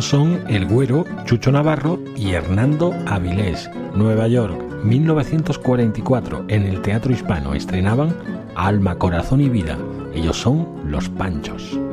Ellos son El Güero, Chucho Navarro y Hernando Avilés. Nueva York, 1944. En el Teatro Hispano estrenaban Alma, Corazón y Vida. Ellos son Los Panchos.